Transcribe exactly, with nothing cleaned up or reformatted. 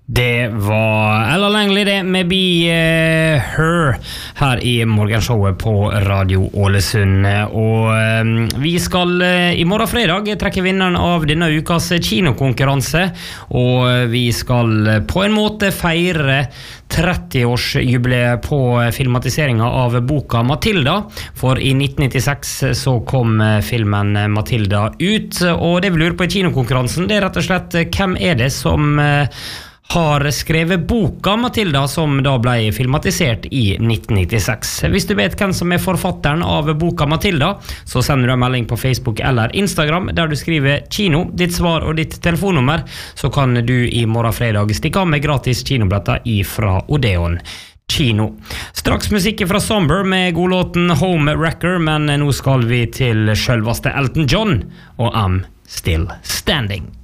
Det var Ella Langley det med Be uh, Her her i morgenshowet på Radio Ålesund. Og uh, vi skal uh, i morgen fredag trekke vinneren av denne ukas kinokonkurranse, og uh, vi skal uh, på en måte feire tretti-årsjubileet på filmatiseringen av boka Matilda, for i nitten nittiseks så kom uh, filmen Matilda ut, og det vi lurer på i kinokonkurransen, det er rett og slett uh, hvem er det som uh, har skrevet boka Matilda, som da ble filmatisert i nitten nittiseks. Hvis du vet hvem som er forfatteren av boka Matilda, så sender du en melding på Facebook eller Instagram, der du skriver kino, ditt svar og ditt telefonnummer, så kan du i morgen fredag stikke av med gratis kinobilletter ifra Odeon Kino. Straks musikk fra Somber med godlåten Home Wrecker, men nå skal vi til selveste Elton John og I'm Still Standing.